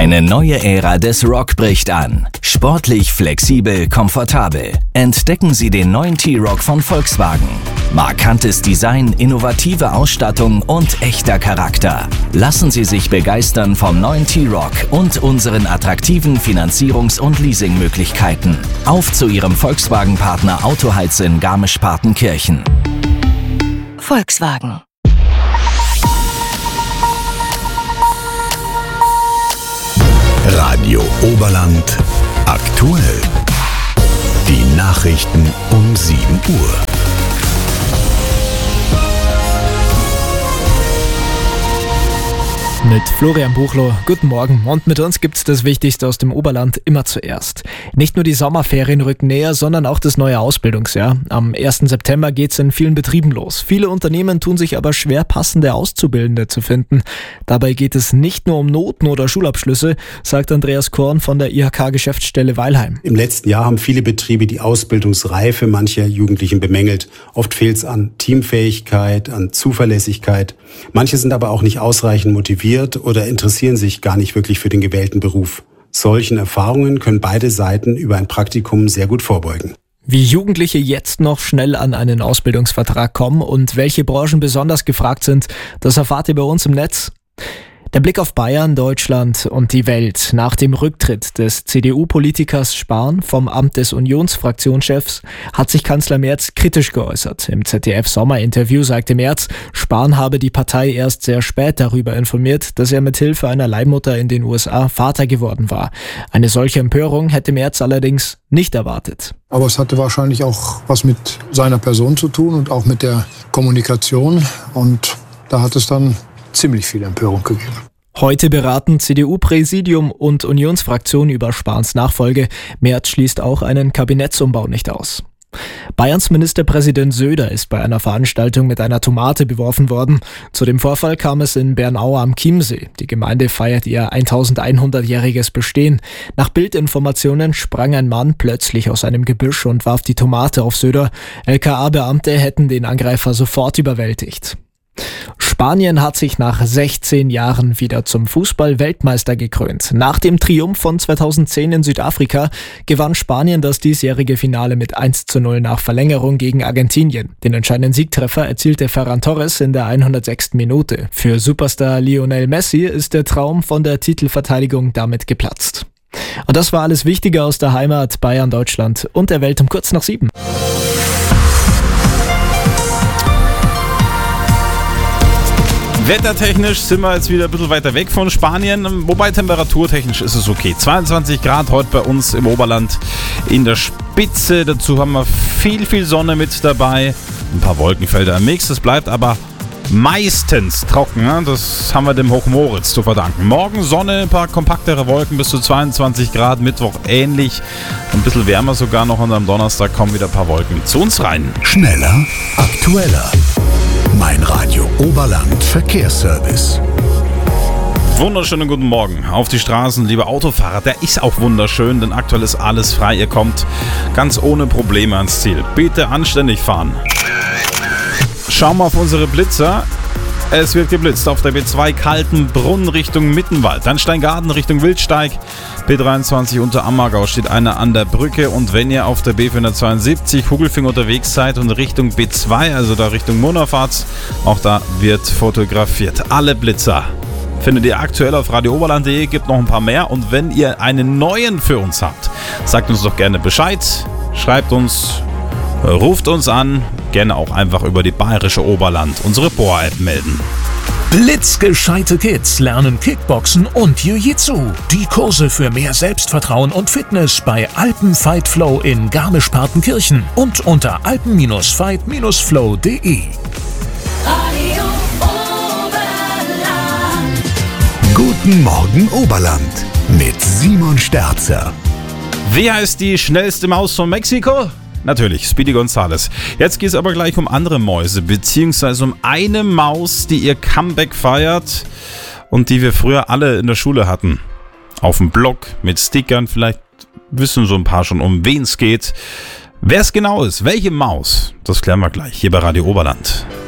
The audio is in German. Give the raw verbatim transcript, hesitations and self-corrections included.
Eine neue Ära des Rock bricht an. Sportlich, flexibel, komfortabel. Entdecken Sie den neuen T-Roc von Volkswagen. Markantes Design, innovative Ausstattung und echter Charakter. Lassen Sie sich begeistern vom neuen T-Roc und unseren attraktiven Finanzierungs- und Leasingmöglichkeiten. Auf zu Ihrem Volkswagen-Partner Autoheiz in Garmisch-Partenkirchen. Volkswagen. Radio Oberland aktuell. Die Nachrichten um sieben Uhr. Mit Florian Buchloh, guten Morgen. Und mit uns gibt's das Wichtigste aus dem Oberland immer zuerst. Nicht nur die Sommerferien rücken näher, sondern auch das neue Ausbildungsjahr. Am ersten September geht's in vielen Betrieben los. Viele Unternehmen tun sich aber schwer, passende Auszubildende zu finden. Dabei geht es nicht nur um Noten oder Schulabschlüsse, sagt Andreas Korn von der I H K-Geschäftsstelle Weilheim. Im letzten Jahr haben viele Betriebe die Ausbildungsreife mancher Jugendlichen bemängelt. Oft fehlt's an Teamfähigkeit, an Zuverlässigkeit. Manche sind aber auch nicht ausreichend motiviert oder interessieren sich gar nicht wirklich für den gewählten Beruf. Solchen Erfahrungen können beide Seiten über ein Praktikum sehr gut vorbeugen. Wie Jugendliche jetzt noch schnell an einen Ausbildungsvertrag kommen und welche Branchen besonders gefragt sind, das erfahrt ihr bei uns im Netz. Der Blick auf Bayern, Deutschland und die Welt. Nach dem Rücktritt des C D U-Politikers Spahn vom Amt des Unionsfraktionschefs hat sich Kanzler Merz kritisch geäußert. Im Z D F-Sommerinterview sagte Merz, Spahn habe die Partei erst sehr spät darüber informiert, dass er mit Hilfe einer Leihmutter in den U S A Vater geworden war. Eine solche Empörung hätte Merz allerdings nicht erwartet. Aber es hatte wahrscheinlich auch was mit seiner Person zu tun und auch mit der Kommunikation. Und da hat es dann ziemlich viel Empörung gegeben. Heute beraten C D U-Präsidium und Unionsfraktion über Spahns Nachfolge. Merz schließt auch einen Kabinettsumbau nicht aus. Bayerns Ministerpräsident Söder ist bei einer Veranstaltung mit einer Tomate beworfen worden. Zu dem Vorfall kam es in Bernau am Chiemsee. Die Gemeinde feiert ihr eintausendeinhundertjähriges Bestehen. Nach Bildinformationen sprang ein Mann plötzlich aus einem Gebüsch und warf die Tomate auf Söder. L K A-Beamte hätten den Angreifer sofort überwältigt. Spanien hat sich nach sechzehn Jahren wieder zum Fußball-Weltmeister gekrönt. Nach dem Triumph von zweitausendzehn in Südafrika gewann Spanien das diesjährige Finale mit eins zu null nach Verlängerung gegen Argentinien. Den entscheidenden Siegtreffer erzielte Ferran Torres in der hundertsechsten Minute. Für Superstar Lionel Messi ist der Traum von der Titelverteidigung damit geplatzt. Und das war alles Wichtige aus der Heimat, Bayern, Deutschland und der Welt um kurz nach sieben. Wettertechnisch sind wir jetzt wieder ein bisschen weiter weg von Spanien, wobei temperaturtechnisch ist es okay. zweiundzwanzig Grad heute bei uns im Oberland in der Spitze. Dazu haben wir viel, viel Sonne mit dabei. Ein paar Wolkenfelder im Mix. Es bleibt aber meistens trocken. Ja? Das haben wir dem Hochmoritz zu verdanken. Morgen Sonne, ein paar kompaktere Wolken bis zu zweiundzwanzig Grad. Mittwoch ähnlich. Ein bisschen wärmer sogar noch. Und am Donnerstag kommen wieder ein paar Wolken zu uns rein. Schneller, aktueller. Mein Radio Oberland Verkehrsservice. Wunderschönen guten Morgen auf die Straßen, liebe Autofahrer. Der ist auch wunderschön, denn aktuell ist alles frei. Ihr kommt ganz ohne Probleme ans Ziel. Bitte anständig fahren. Schauen wir auf unsere Blitzer. Es wird geblitzt auf der B zwei Kaltenbrunn Richtung Mittenwald, dann Steingarten Richtung Wildsteig, B dreiundzwanzig unter Ammergau steht einer an der Brücke und wenn ihr auf der B vierhundertzweiundsiebzig Hugelfing unterwegs seid und Richtung B zwei, also da Richtung Murnerfahrt, auch da wird fotografiert. Alle Blitzer findet ihr aktuell auf radio oberland punkt de, gibt noch ein paar mehr und wenn ihr einen neuen für uns habt, sagt uns doch gerne Bescheid, schreibt uns, ruft uns an, gerne auch einfach über die Bayerische Oberland unsere Bohr-App melden. Blitzgescheite Kids lernen Kickboxen und Jiu-Jitsu. Die Kurse für mehr Selbstvertrauen und Fitness bei Alpen Fight Flow in Garmisch-Partenkirchen und unter alpen fight flow punkt de. Radio Oberland. Guten Morgen Oberland mit Simon Sterzer. Wer heißt die schnellste Maus von Mexiko? Natürlich, Speedy Gonzales. Jetzt geht es aber gleich um andere Mäuse, beziehungsweise um eine Maus, die ihr Comeback feiert und die wir früher alle in der Schule hatten. Auf dem Blog mit Stickern, vielleicht wissen so ein paar schon, um wen es geht. Wer es genau ist, welche Maus, das klären wir gleich hier bei Radio Oberland.